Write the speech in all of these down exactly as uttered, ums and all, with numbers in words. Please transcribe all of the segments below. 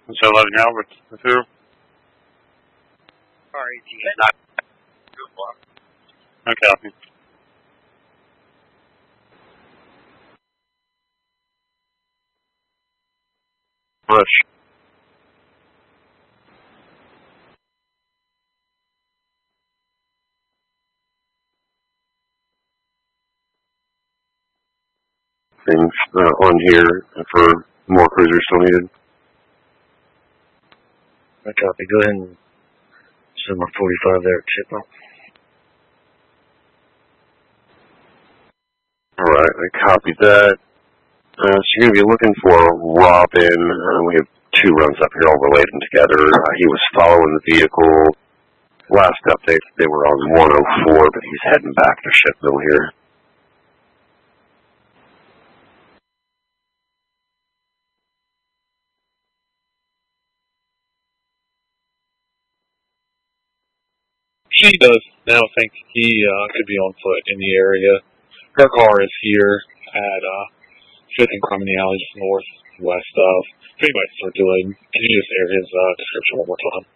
So eleven now with, with who? R A T. Not two o'clock. Okay, copy. Rush. Things uh, on here for more cruisers still needed. I copy. Go ahead and send my forty-five there at Chipmunk. Alright, I copied that. Uh, so you're going to be looking for Robin. Uh, we have two runs up here all related together. Uh, he was following the vehicle. Last update, they were on one oh four, but he's heading back to Shipmill here. She does now think he uh, could be on foot in the area. Her car is here at uh, fifth and Crummy Alley, just northwest of pretty much Circulating. Can you just air his uh, description one more time?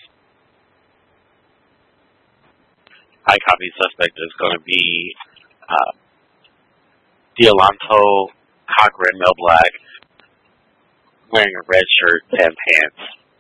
High copy suspect is going to be uh, Deolanto, cock red, male black, wearing a red shirt and pants.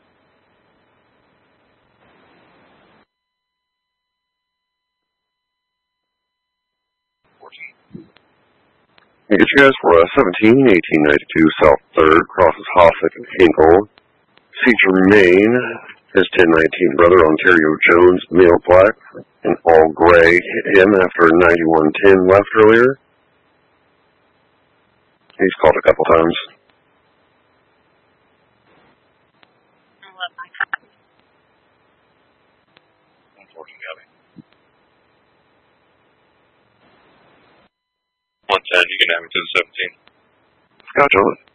I guess you guys for uh, seventeen, eighteen ninety-two South third, crosses Hossack and Hinkle. C. Germain, his ten nineteen brother, Ontario Jones, male black, and all gray, hit him after a ninety-one ten left earlier. He's called a couple times. one ten, you can have him to the seventeen. Scotch on it.